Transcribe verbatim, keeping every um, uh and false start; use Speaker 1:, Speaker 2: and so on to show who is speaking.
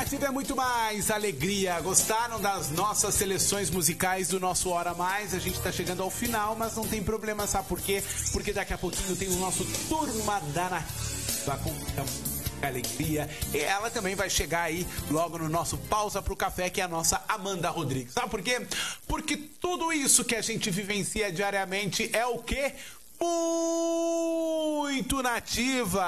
Speaker 1: Nativa é muito mais alegria. Gostaram das nossas seleções musicais do nosso Hora Mais? A gente tá chegando ao final, mas não tem problema, sabe por quê? Porque daqui a pouquinho tem o nosso Turma da Nativa com muita alegria. E ela também vai chegar aí logo no nosso Pausa pro Café, que é a nossa Amanda Rodrigues. Sabe por quê? Porque tudo isso que a gente vivencia diariamente é o quê? Muito nativa.